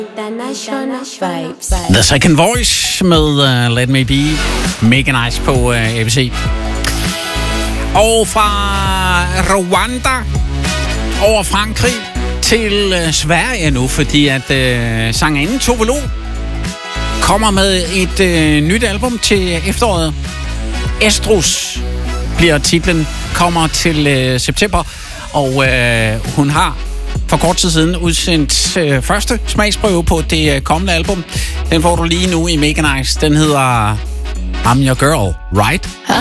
International vibes. The Second Voice med Let Me Be. Mega nice på ABC. Og fra Rwanda over Frankrig til Sverige nu, fordi at sangerinden Tove Lo kommer med et nyt album til efteråret. Estrus bliver titlen, kommer til september, og hun har for kort tid siden udsendt første smagsprøve på det kommende album. Den får du lige nu i Mega Nice. Den hedder I'm Your Girl, Right?